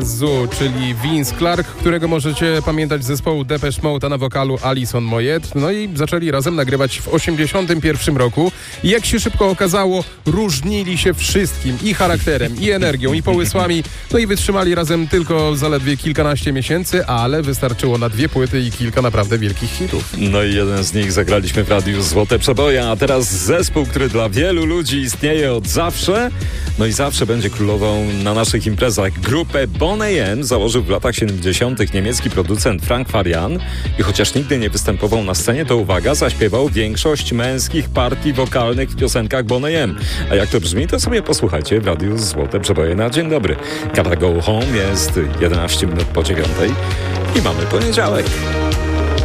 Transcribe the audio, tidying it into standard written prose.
Zoo, czyli Vince Clarke, którego możecie pamiętać z zespołu Depeche Mode, a na wokalu Alison Moyet. No i zaczęli razem nagrywać w 1981 roku. I jak się szybko okazało, różnili się wszystkim. I charakterem, i energią, i pomysłami. No i wytrzymali razem tylko zaledwie kilkanaście miesięcy, ale wystarczyło na 2 płyty i kilka naprawdę wielkich hitów. No i jeden z nich zagraliśmy w radiu Złote Przeboje, a teraz zespół, który dla wielu ludzi istnieje od zawsze, no i zawsze będzie królował na naszych imprezach. Grupę Boney M założył w latach 70. niemiecki producent Frank Farian i chociaż nigdy nie występował na scenie, to uwaga, zaśpiewał większość męskich partii wokalnych w piosenkach Boney M. A jak to brzmi, to sobie posłuchajcie w radiu Złote Przeboje na dzień dobry. Gotta Go Home jest 11 minut po 9 i mamy poniedziałek.